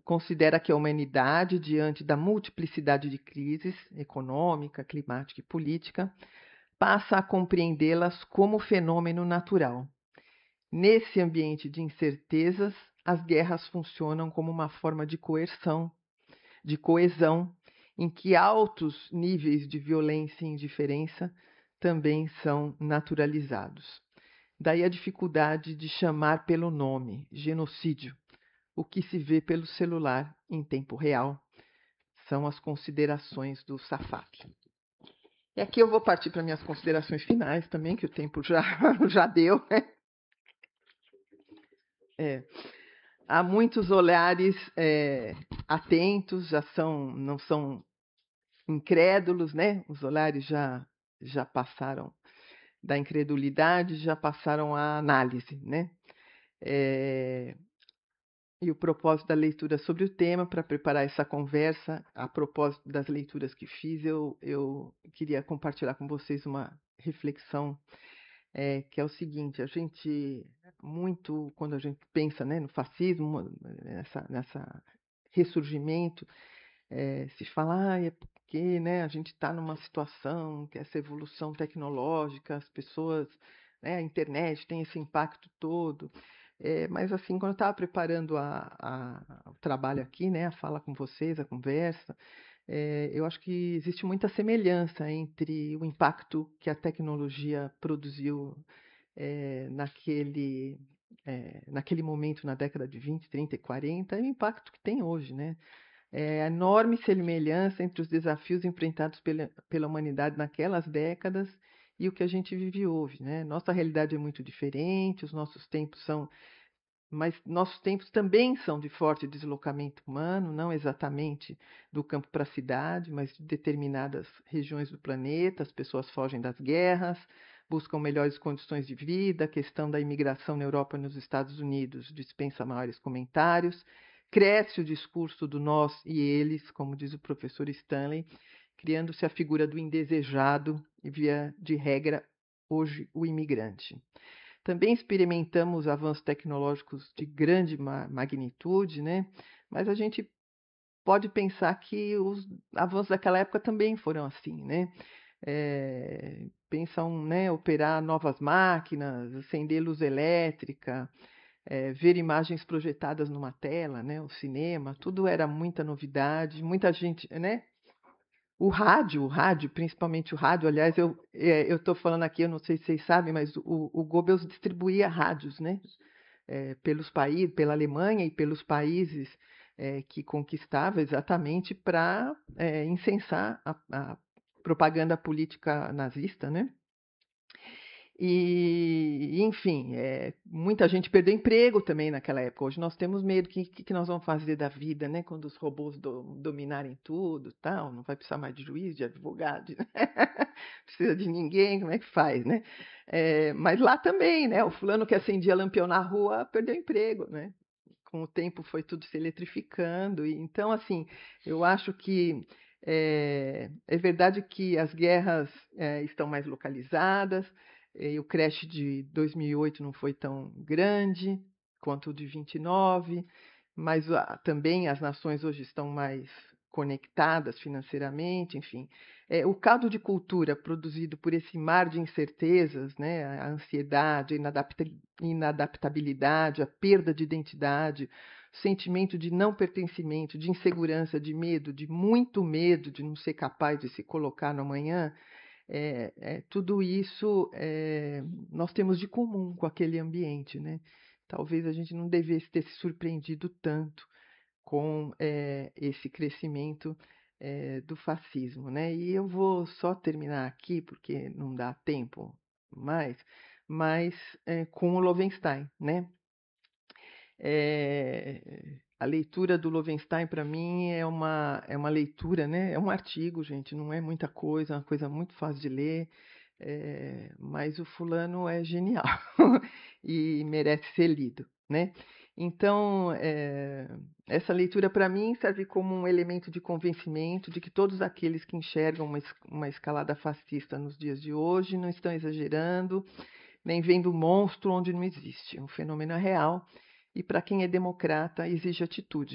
considera que a humanidade, diante da multiplicidade de crises econômica, climática e política, passa a compreendê-las como fenômeno natural. Nesse ambiente de incertezas, as guerras funcionam como uma forma de coerção, de coesão, em que altos níveis de violência e indiferença também são naturalizados. Daí a dificuldade de chamar pelo nome, genocídio, o que se vê pelo celular em tempo real. São as considerações do Safak. E aqui eu vou partir para minhas considerações finais também, que o tempo já deu, né? Há muitos olhares atentos, não são incrédulos, né? Os olhares já passaram da incredulidade, já passaram à análise, né? E o propósito da leitura sobre o tema, para preparar essa conversa, a propósito das leituras que fiz, eu queria compartilhar com vocês uma reflexão, que é o seguinte: a gente, quando a gente pensa, né, no fascismo, nessa ressurgimento, se fala, é porque, né, a gente está numa situação que essa evolução tecnológica, as pessoas, né, a internet tem esse impacto todo. Mas assim, quando eu estava preparando o trabalho aqui, né, a fala com vocês, a conversa, eu acho que existe muita semelhança entre o impacto que a tecnologia produziu naquele momento, na década de 20, 30 e 40, e o impacto que tem hoje, né? A enorme semelhança entre os desafios enfrentados pela humanidade naquelas décadas e o que a gente vive hoje, né? Nossa realidade é muito diferente, mas nossos tempos também são de forte deslocamento humano, não exatamente do campo para a cidade, mas de determinadas regiões do planeta. As pessoas fogem das guerras, buscam melhores condições de vida. A questão da imigração na Europa e nos Estados Unidos dispensa maiores comentários. Cresce o discurso do nós e eles, como diz o professor Stanley, criando-se a figura do indesejado e, via de regra, hoje o imigrante. Também experimentamos avanços tecnológicos de grande magnitude, né? Mas a gente pode pensar que os avanços daquela época também foram assim, né? Pensam, né, operar novas máquinas, acender luz elétrica, ver imagens projetadas numa tela, né? O cinema, tudo era muita novidade, muita gente, né? O rádio, principalmente o rádio. Aliás, eu estou falando aqui, eu não sei se vocês sabem, mas o Goebbels distribuía rádios, né? Pelos países, pela Alemanha e pelos países que conquistava, exatamente para incensar a propaganda política nazista, né? E, enfim, muita gente perdeu emprego também naquela época. Hoje nós temos medo, que nós vamos fazer da vida, né? Quando os robôs dominarem tudo, tal, não vai precisar mais de juiz, de advogado, né? Precisa de ninguém, como é que faz, né? Mas lá também, né? O fulano que acendia lampião na rua perdeu emprego, né? Com o tempo foi tudo se eletrificando. Então, assim, eu acho que é verdade que as guerras estão mais localizadas, e o crash de 2008 não foi tão grande quanto o de 29, mas também as nações hoje estão mais conectadas financeiramente, enfim. O caldo de cultura produzido por esse mar de incertezas, né, a ansiedade, a inadaptabilidade, a perda de identidade, o sentimento de não pertencimento, de insegurança, de medo, de muito medo de não ser capaz de se colocar no amanhã, tudo isso nós temos de comum com aquele ambiente, né? Talvez a gente não devesse ter se surpreendido tanto com esse crescimento do fascismo, né? E eu vou só terminar aqui, porque não dá tempo mais, mas com o Lowenstein, né? A leitura do Lowenstein, para mim, é uma leitura, né? É um artigo, gente, não é muita coisa, é uma coisa muito fácil de ler, mas o fulano é genial e merece ser lido, né? Então, essa leitura, para mim, serve como um elemento de convencimento de que todos aqueles que enxergam uma escalada fascista nos dias de hoje não estão exagerando, nem vendo monstro onde não existe. O fenômeno é real e, para quem é democrata, exige atitude.